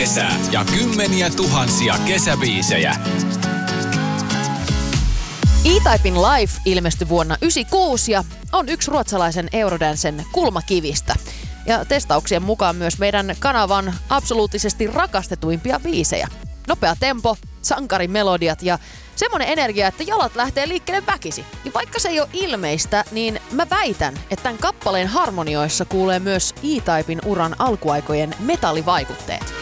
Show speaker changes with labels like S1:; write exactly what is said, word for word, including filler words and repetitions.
S1: Kesää ja kymmeniä tuhansia kesäbiisejä.
S2: E-Typen Life ilmestyi vuonna yhdeksänkymmentäkuusi ja on yksi ruotsalaisen Eurodancen kulmakivistä. Ja testauksien mukaan myös meidän kanavan absoluuttisesti rakastetuimpia biisejä. Nopea tempo, sankarimelodiat ja semmoinen energia, että jalat lähtee liikkeelle väkisi. Ja vaikka se ei ole ilmeistä, niin mä väitän, että tämän kappaleen harmonioissa kuulee myös E-Typen uran alkuaikojen metallivaikutteet.